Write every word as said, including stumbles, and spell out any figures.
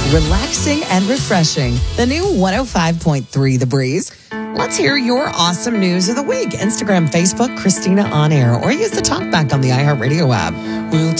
relaxing and refreshing. The new one oh five point three The Breeze. Let's hear your awesome news of the week. Instagram, Facebook, Christina On Air, or use the talkback on the iHeartRadio app. We'll